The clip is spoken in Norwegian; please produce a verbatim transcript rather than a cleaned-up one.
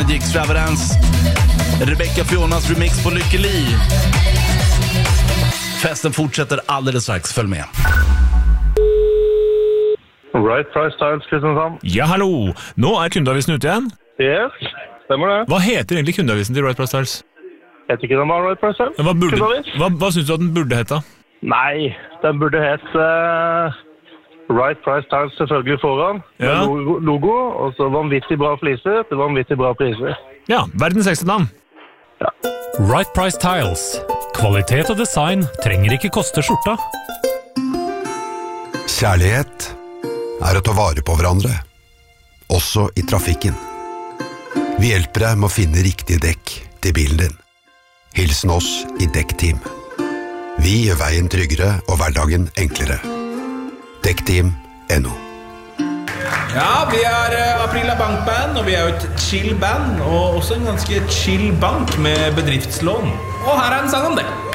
D J Extravagance. Rebecca Fionas remix på Lykkeli. Festen fortsätter alldeles strax, följ med. Right Price Tiles, Kristiansand. Ja, hallo. Nå er kundeavisen ute igjen. Yes, stemmer det. Hva heter egentlig kundeavisen til Right Price Tiles? Jeg vet ikke den var Right Price Tiles. Hva, burde, Kundeavis? hva, hva synes du at den burde hete? Nei, den burde hete uh, Right Price Tiles selvfølgelig foran. Ja. Logo, logo, og så vanvittig bra fliser til vanvittig bra priser. Ja, verdens sexy navn. Ja. Right Price Tiles. Kvalitet og design trenger ikke koste skjorta. Kjærlighet er å ta vare på hverandre, også i trafikken. Vi hjelper deg med å finne riktige dekk til bilen din. Hilsen oss i Dekkteam. Vi gjør veien tryggere og hverdagen enklere. Dekkteam punktum no. Ja, vi er uh, Aprila Bankband, og vi er jo et chill band, og også en ganske chill bank med bedriftslån. Og her er en sang om det.